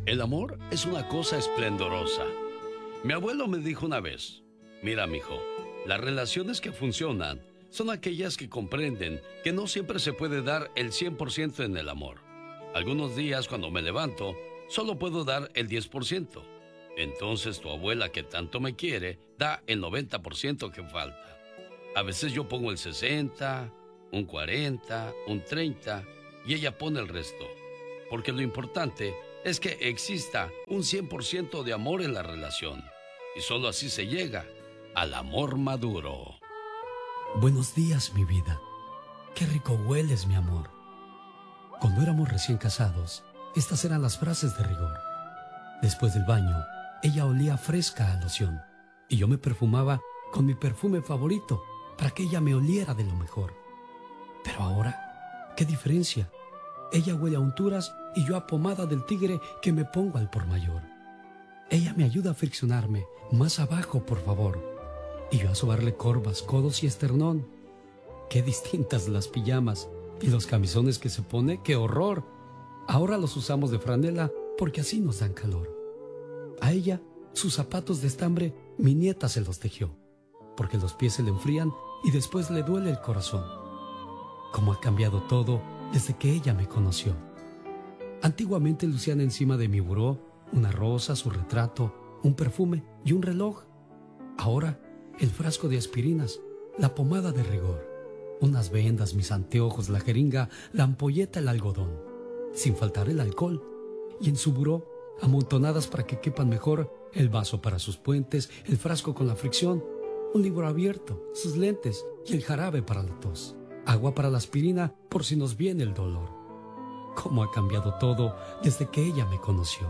El amor es una cosa esplendorosa. Mi abuelo me dijo una vez, mira, mijo, las relaciones que funcionan son aquellas que comprenden que no siempre se puede dar el 100% en el amor. Algunos días cuando me levanto, solo puedo dar el 10%. Entonces tu abuela que tanto me quiere, da el 90% que falta. A veces yo pongo el 60, un 40, un 30 y ella pone el resto. Porque lo importante es que exista un 100% de amor en la relación. Y solo así se llega al amor maduro. Buenos días, mi vida. Qué rico hueles, mi amor. Cuando éramos recién casados, estas eran las frases de rigor. Después del baño, ella olía fresca a loción y yo me perfumaba con mi perfume favorito para que ella me oliera de lo mejor. Pero ahora, ¿qué diferencia? Ella huele a unturas y yo a pomada del tigre que me pongo al por mayor. Ella me ayuda a friccionarme, más abajo, por favor. Y yo a sobarle corvas, codos y esternón. Qué distintas las pijamas y los camisones que se pone, ¡qué horror! Ahora los usamos de franela porque así nos dan calor. A ella, sus zapatos de estambre, mi nieta se los tejió, porque los pies se le enfrían y después le duele el corazón. Cómo ha cambiado todo desde que ella me conoció. Antiguamente lucían encima de mi buró una rosa, su retrato, un perfume y un reloj. Ahora, el frasco de aspirinas, la pomada de rigor, unas vendas, mis anteojos, la jeringa, la ampolleta, el algodón, sin faltar el alcohol. Y en su buró, amontonadas para que quepan mejor, el vaso para sus puentes, el frasco con la fricción, un libro abierto, sus lentes y el jarabe para la tos, agua para la aspirina por si nos viene el dolor. Cómo ha cambiado todo desde que ella me conoció.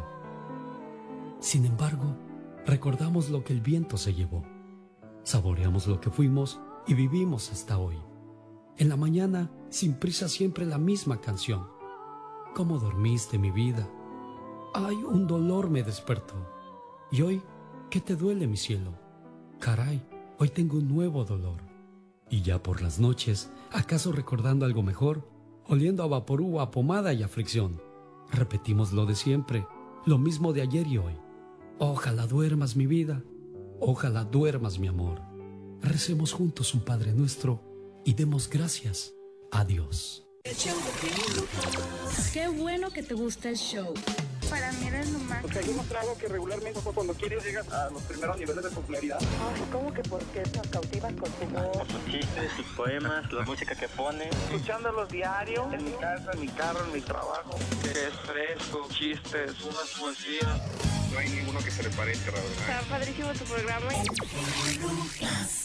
Sin embargo, recordamos lo que el viento se llevó. Saboreamos lo que fuimos y vivimos hasta hoy. En la mañana, sin prisa, siempre la misma canción. ¿Cómo dormiste, mi vida? Ay, un dolor me despertó. Y hoy, ¿qué te duele, mi cielo? Caray, hoy tengo un nuevo dolor. Y ya por las noches, ¿acaso recordando algo mejor? Oliendo a vaporú, a pomada y a fricción. Repetimos lo de siempre, lo mismo de ayer y hoy. Ojalá duermas, mi vida. Ojalá duermas, mi amor. Recemos juntos un Padre Nuestro y demos gracias a Dios. Qué bueno que te gusta el show. Para mí eres lo más. Porque hay un trago que regularmente cuando quieres llegas a los primeros niveles de popularidad. Ay, ¿cómo que por qué nos cautivas con tu voz? Sus chistes, sus poemas, la música que pone. Escuchándolos diario, en mi casa, en mi carro, en mi trabajo. Es fresco, chistes, unas poesías. No hay ninguno que se le pare, la verdad. Está padrísimo tu programa.